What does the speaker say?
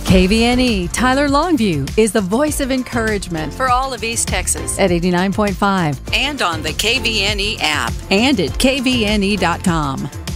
KVNE Tyler Longview is the voice of encouragement for all of East Texas at 89.5 and on the KVNE app and at kvne.com.